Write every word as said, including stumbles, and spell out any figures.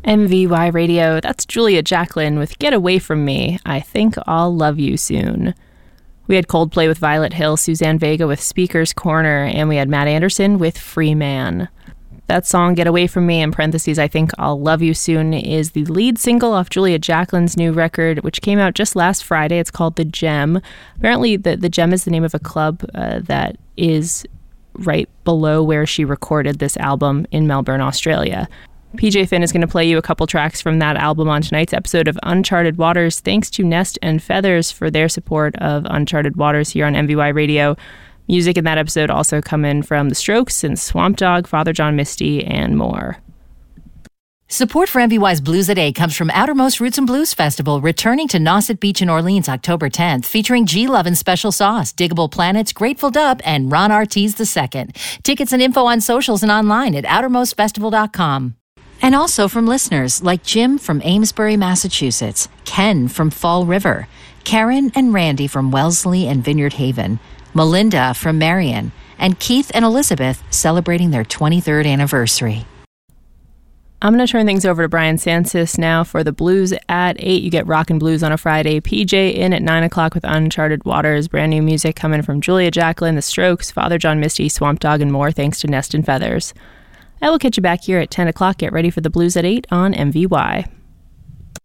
M V Y Radio, that's Julia Jacklin with Get Away From Me, I Think I'll Love You Soon. We had Coldplay with Violet Hill, Suzanne Vega with Speaker's Corner, and we had Matt Anderson with Free Man. That song, Get Away From Me, in parentheses, I Think I'll Love You Soon, is the lead single off Julia Jacklin's new record, which came out just last Friday. It's called The Gem. Apparently, the, the Gem is the name of a club uh, that is right below where she recorded this album in Melbourne, Australia. P J Finn is going to play you a couple tracks from that album on tonight's episode of Uncharted Waters. Thanks to Nest and Feathers for their support of Uncharted Waters here on M V Y Radio. Music in that episode also coming from The Strokes and Swamp Dogg, Father John Misty, and more. Support for M V Y's Blues at eight comes from Outermost Roots and Blues Festival, returning to Nauset Beach in Orleans October tenth, featuring G Love and Special Sauce, Diggable Planets, Grateful Dub, and Ron Ortiz the Second. Tickets and info on socials and online at outermost festival dot com. And also from listeners like Jim from Amesbury, Massachusetts, Ken from Fall River, Karen and Randy from Wellesley and Vineyard Haven, Melinda from Marion, and Keith and Elizabeth celebrating their twenty-third anniversary. I'm going to turn things over to Brian Sansis now for the Blues at eight. You get Rock and Blues on a Friday. P J in at nine o'clock with Uncharted Waters. Brand new music coming from Julia Jacklin, The Strokes, Father John Misty, Swamp Dogg, and more, thanks to Nest and Feathers. I will catch you back here at ten o'clock. Get ready for the Blues at eight on M V Y.